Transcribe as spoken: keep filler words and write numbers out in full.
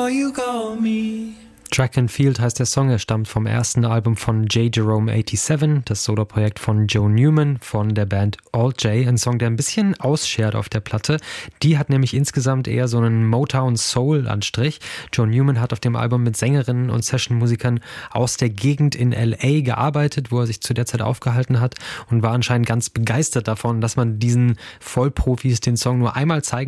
before you call me. Track and Field heißt der Song, er stammt vom ersten Album von J. Jerome siebenundachtzig, das Soloprojekt von Joe Newman von der Band Alt J, ein Song, der ein bisschen ausschert auf der Platte. Die hat nämlich insgesamt eher so einen Motown-Soul-Anstrich. Joe Newman hat auf dem Album mit Sängerinnen und Sessionmusikern aus der Gegend in L A gearbeitet, wo er sich zu der Zeit aufgehalten hat und war anscheinend ganz begeistert davon, dass man diesen Vollprofis den Song nur einmal zeigen